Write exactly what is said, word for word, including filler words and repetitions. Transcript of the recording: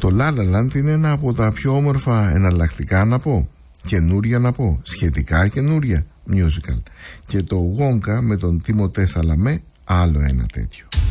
Το La La Land είναι ένα από τα πιο όμορφα εναλλακτικά να πω, καινούρια να πω, σχετικά καινούρια musical. Και το Wonka με τον Τιμοτέ Σαλαμέ άλλο ένα τέτοιο.